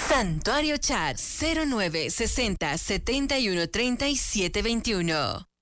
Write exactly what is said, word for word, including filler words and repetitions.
Santuario Chat cero nueve sesenta setenta y uno treinta y siete veintiuno.